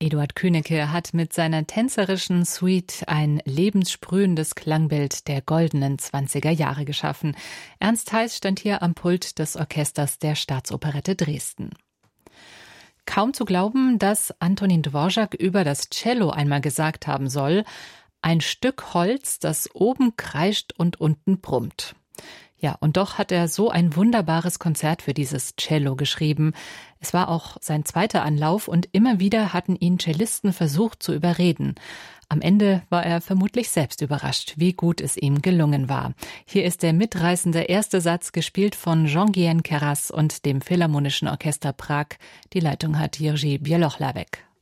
Eduard Königke hat mit seiner tänzerischen Suite ein lebenssprühendes Klangbild der goldenen 20er Jahre geschaffen. Ernst Heiß stand hier am Pult des Orchesters der Staatsoperette Dresden. Kaum zu glauben, dass Antonin Dvorak über das Cello einmal gesagt haben soll: ein Stück Holz, das oben kreischt und unten brummt. Ja, und doch hat er so ein wunderbares Konzert für dieses Cello geschrieben. Es war auch sein zweiter Anlauf und immer wieder hatten ihn Cellisten versucht zu überreden. Am Ende war er vermutlich selbst überrascht, wie gut es ihm gelungen war. Hier ist der mitreißende erste Satz, gespielt von Jean-Guyen Queyras und dem Philharmonischen Orchester Prag. Die Leitung hat Jiří Bělohlavek.